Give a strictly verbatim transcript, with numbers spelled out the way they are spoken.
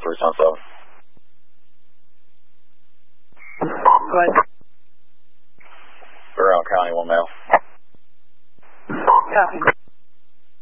Cruise on seven. Go ahead. Around County, one male. Copy.